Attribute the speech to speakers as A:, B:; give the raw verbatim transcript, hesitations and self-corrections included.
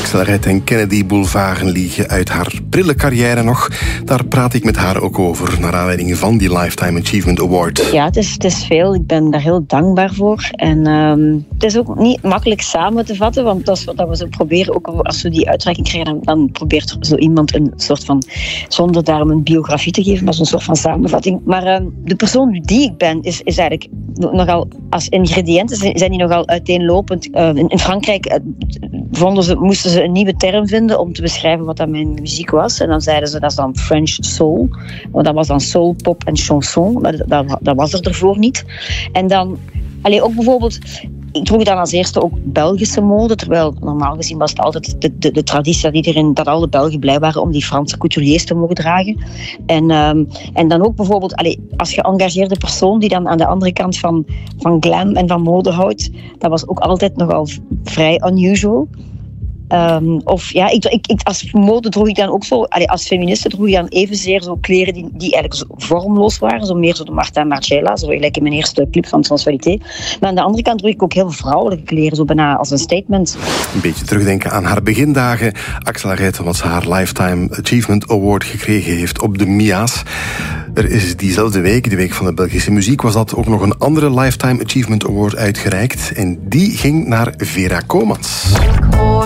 A: Axel Red en Kennedy Boulevard liegen uit haar prille carrière nog. Daar praat ik met haar ook over, naar aanleiding van die Lifetime Achievement Award.
B: Ja, het is, het is veel. Ik ben daar heel dankbaar voor. En um, het is ook niet makkelijk samen te vatten, want als we, dat we zo proberen, ook als we die uitreiking krijgen, dan, dan probeert zo iemand een soort van, zonder daarom een biografie te geven, maar zo'n soort van samenvatting. Maar um, de persoon die ik ben, is, is eigenlijk nogal, als ingrediënten zijn die nogal uiteenlopend. Uh, in, in Frankrijk uh, vonden ze, moesten ze een nieuwe term vinden om te beschrijven wat dat mijn muziek was. En dan zeiden ze, dat is dan French soul. Want dat was dan soul, pop en chanson. Maar dat, dat, dat was er ervoor niet. En dan, allee, ook bijvoorbeeld, ik droeg dan als eerste ook Belgische mode, terwijl normaal gezien was het altijd de, de, de traditie dat iedereen, dat alle Belgen blij waren om die Franse couturiers te mogen dragen. En, um, en dan ook bijvoorbeeld, allee, als geëngageerde persoon die dan aan de andere kant van, van glam en van mode houdt, dat was ook altijd nogal vrij unusual. Um, of ja, ik, ik, ik, als mode droeg ik dan ook zo, allee, als feministe droeg ik dan evenzeer zo kleren die, die eigenlijk zo vormloos waren, zo meer zo de Marta Margiela, zo gelijk in mijn eerste clip van Sensualité. Maar aan de andere kant droeg ik ook heel vrouwelijke kleren, zo bijna als een statement.
A: Een beetje terugdenken aan haar begindagen. Axel Red, wat ze haar Lifetime Achievement Award gekregen heeft op de M I A's. Er is diezelfde week, de week van de Belgische muziek, was dat ook nog een andere Lifetime Achievement Award uitgereikt. En die ging naar Vera Komans.